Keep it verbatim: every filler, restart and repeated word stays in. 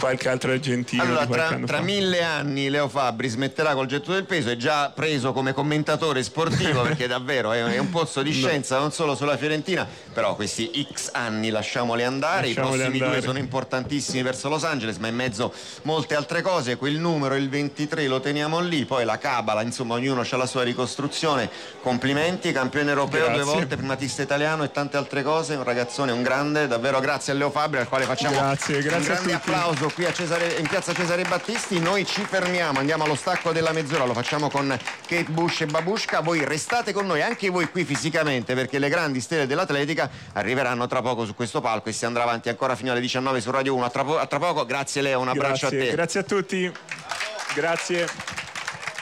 qualche altro argentino. Allora, di qualche tra, anno tra fa. mille anni Leo Fabbri smetterà col getto del peso, è già preso come commentatore sportivo perché davvero è, è un pozzo di scienza, non solo sulla Fiorentina, però questi X anni lasciamoli andare, Lasciamoli i prossimi andare. due sono importantissimi verso Los Angeles, ma in mezzo molte altre cose, quel numero, il ventitré, lo teniamo lì, poi la cabala, insomma ognuno ha la sua ricostruzione. Complimenti, campione europeo Grazie. due volte, primatista italiano e tante altre cose, un ragazzone, un grande, davvero grazie a Leo Fabbri al quale facciamo Grazie, grazie un grande a tutti. applauso qui a Cesare, in piazza Cesare Battisti. Noi ci fermiamo, andiamo allo stacco della mezz'ora, lo facciamo con Kate Bush e Babushka. Voi restate con noi, anche voi qui fisicamente, perché le grandi stelle dell'atletica arriveranno tra poco su questo palco e si andrà avanti ancora fino alle diciannove su Radio uno. A tra, po- a tra poco, grazie Leo, un abbraccio Grazie, a te. grazie a tutti. Grazie.